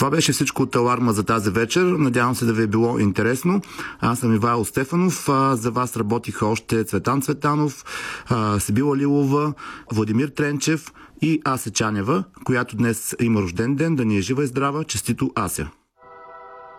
Това беше всичко от Аларма за тази вечер. Надявам се да ви е било интересно. Аз съм Ивайло Стефанов. За вас работиха още Цветан Цветанов, Сибила Лилова, Владимир Тренчев и Ася Чанева, която днес има рожден ден. Да ни е жива и здрава. Честито, Ася!